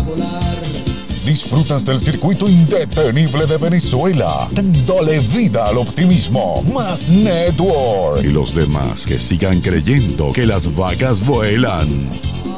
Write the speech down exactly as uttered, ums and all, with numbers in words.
Disfrutas del circuito indetenible de Venezuela, dándole vida al optimismo. Más Network. Y los demás que sigan creyendo que las vacas vuelan.